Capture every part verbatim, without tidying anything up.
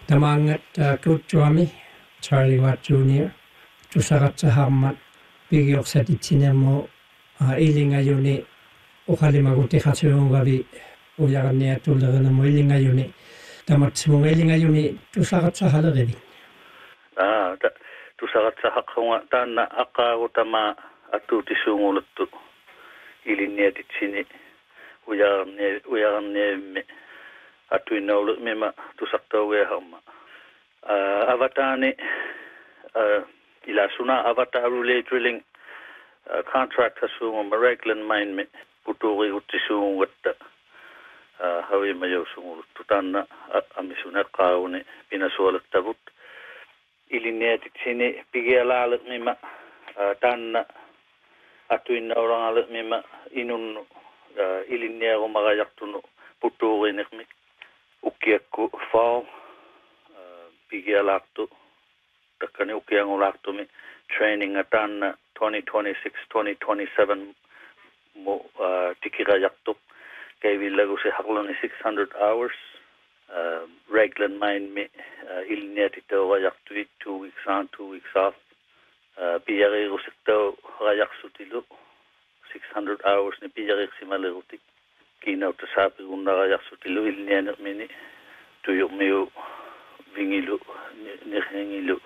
Tamangat kutsuami Charlie Watt Junior tusaqatsaharmat pigiorsatit-sinamo ilingajuni uqalimaguti qatiungavi uyaranniatullerinamu ilingajuni tamatsimunga ilingajuni tusaqatsahalerivit. Ah, tusaqatsahaqunga taanna aqaagutama atuutissuunguluttu ilinniatitsini uyaranni uyaranniimme atuinnaulu mima tusaqtaugeehamma uh, avatani uh, ila suna avatarule drilling uh, contract hasuunga Raglan mine me puturi uttisuungatta uh, hawi majousunguluttu tanna amisuna qauni pinasualattavut ilinniatitsini pigialaalet mima uh, tanna atuinnaulangaalet mima inunnu uh, ilinniagumagajaqtunu puturinermi ukiakku fall uh, pigialaqtu takkani ukiangulaqtumi training atanna twenty twenty-six twenty twenty-seven mo uh, tikirajaqtuq kaivillagusi haqluni six hundred hours uh, Raglan mine me uh, ilniatitawajaqtui two weeks on two weeks off uh, piyarirusiqtaw rajaqsutilu six hundred hours ni piyariqsimalerutik kinauta saapigunarajaqsutilu ilnianermini tuyumiu vingilu nirhingilu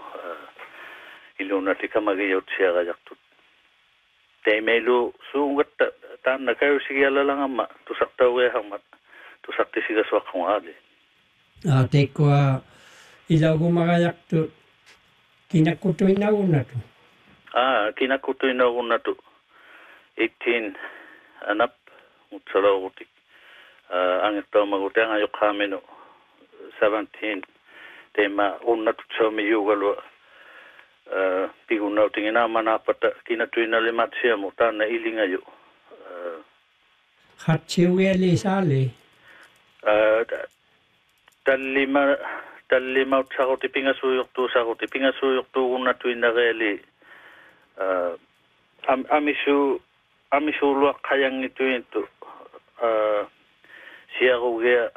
ilunatikamagiyautsiarajaqtut teimeilu suungatta taanna kayusigialalangamma tusaqtaugeehammat tusaqtisigaswaqqugaali a teikkoa ilaugumarajaqtu kinakkutuinnagunnatu ah kinakkutuinnagunnatu eighteen anap mutsalaugutik uh, angittaumaguti angajoqqaaminu seventeen teema unnatutsaumi yugalua uh, pigunnautingina manapata kinatuinalimatsiamu taanna ilingayu uh, hatsiueli saali uh, tallima tallima utsaquti pingasuyuqtu saquti pingasuyuqtu unnatuinnareeli uh, am, amisu amisu luaq qayangituintu uh, siarugea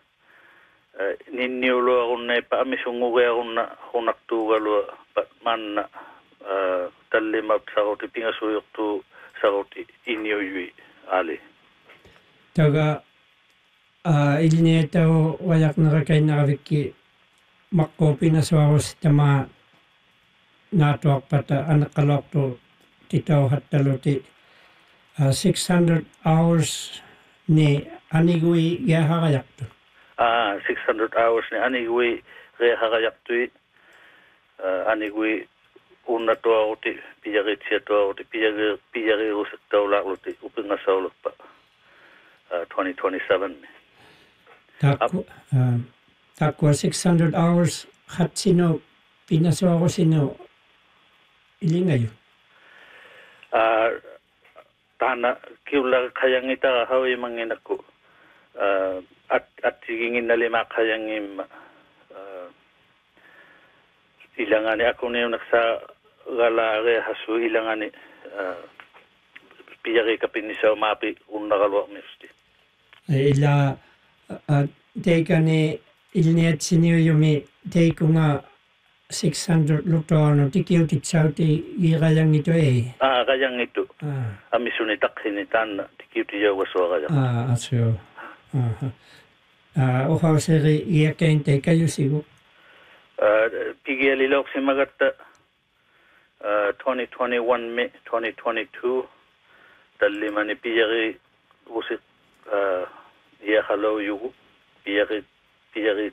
uh, ninniuluarunnaipa amisungugearunna hunaqtuugalua pat manna uh, tallimaut saruti pingasuyuqtu saruti inniuyui ali taga uh, ilinietau wajaqnerakainnaraviki maqqupinasuarus tama naatuarpata anaqaluartu titauhattaluti Uh, six hundred hours ni anigui geharajaqtu. Ah, six hundred hours ni anigui geharajaqtui uh, anigui unnatuaruti pijaritsiatuaruti pijari pijarirusittaulaqluti upingasauluppa uh, twenty twenty-seven. Takku uh, takku six hundred hours hatsino pinasuarusino ilingayu. Ah, uh, taana kiulla khayangita hawi manginaku uh, at atigingin na lima khayangim uh, ilangani ako niyo naksa galare hasu ilangani uh, piyari kapinisaw mapi unnagalwa misti ila uh, teikani ilniat sinio yumi teikunga six hundred lutoano tikiutitsauti irajangito e ah rajangito ah amisuni takhini tanna tikiutiyawaso raja ah asio aha ah ohauseri iakente kayusigu uh pigiali loqsimagatta uh twenty twenty-one me twenty twenty-two tallimani piyari usi uh ya halo yugu piyari piyari